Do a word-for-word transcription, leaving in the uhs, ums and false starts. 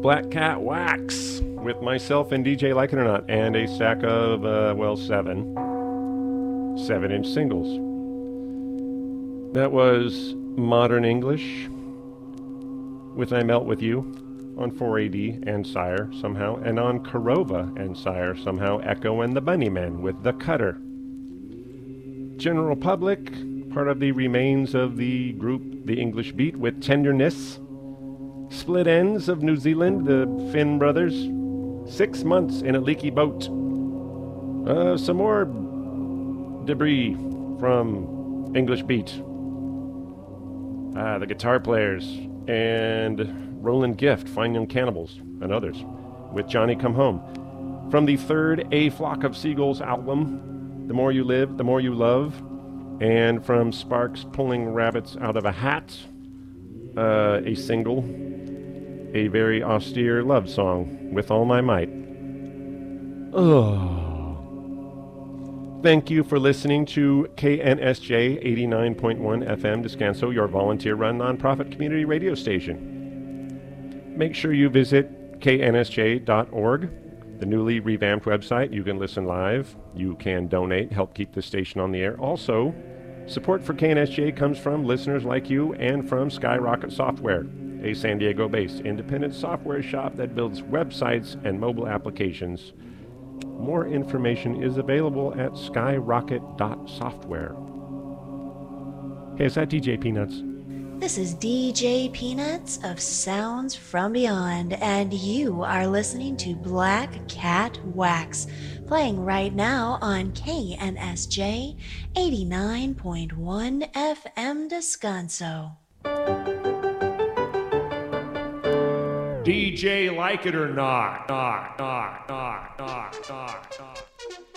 Black Cat Wax with myself and D J Like It or Not, and a stack of, uh, well, seven seven-inch singles. That was Modern English with I Melt With You on four A D and Sire somehow, and on Korova and Sire somehow, Echo and the Bunnymen with The Cutter. General Public, part of the remains of the group The English Beat with Tenderness. Split Ends of New Zealand, the Finn brothers, Six Months in a Leaky Boat. Uh, some more debris from English Beat. Uh, the guitar players and Roland Gift, Fine Young Cannibals, and others, with Johnny Come Home. From the third A Flock of Seagulls album, The More You Live, The More You Love, and from Sparks Pulling Rabbits Out of a Hat, uh, a single, a very austere love song, With All My Might. Oh. Thank you for listening to K N S J eighty-nine point one F M Descanso, your volunteer-run nonprofit community radio station. Make sure you visit K N S J dot org, the newly revamped website. You can listen live. You can donate, help keep the station on the air. Also, support for K N S J comes from listeners like you and from Skyrocket Software, a San Diego-based independent software shop that builds websites and mobile applications. More information is available at skyrocket dot software. Hey, is that D J Peanuts? This is D J Peanuts of Sounds from Beyond, and you are listening to Black Cat Wax, playing right now on K N S J eighty-nine point one F M Descanso. D J Like It or Not. Not, not, not, not, not, not.